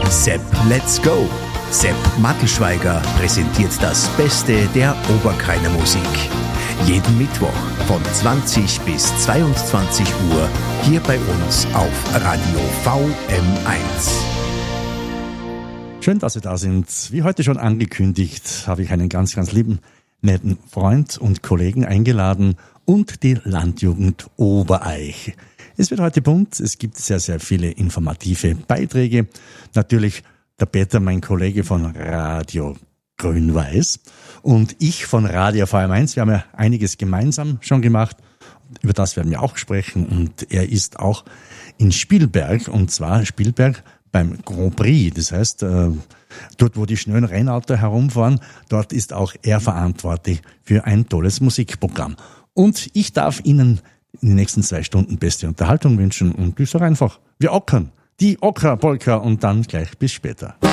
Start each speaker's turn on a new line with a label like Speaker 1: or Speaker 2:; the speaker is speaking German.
Speaker 1: Sepp, let's go! Sepp Mattelschweiger präsentiert das Beste der Oberkrainer Musik. Jeden Mittwoch von 20 bis 22 Uhr hier bei uns auf Radio VM1.
Speaker 2: Schön, dass Sie da sind. Wie heute schon angekündigt, habe ich einen ganz, ganz lieben, netten Freund und Kollegen eingeladen und die Landjugend Obereich. Es wird heute bunt, es gibt sehr, sehr viele informative Beiträge. Natürlich der Peter, mein Kollege von Radio Grün-Weiß und ich von Radio VM1. Wir haben ja einiges gemeinsam schon gemacht. Über das werden wir auch sprechen. Und er ist auch in Spielberg, und zwar Spielberg beim Grand Prix. Das heißt, dort, wo die schnellen Rennautos herumfahren, dort ist auch er verantwortlich für ein tolles Musikprogramm. Und ich darf Ihnen in den nächsten 2 Stunden beste Unterhaltung wünschen. Und ich sage einfach, wir ockern. Die Ocker-Polka und dann gleich bis später.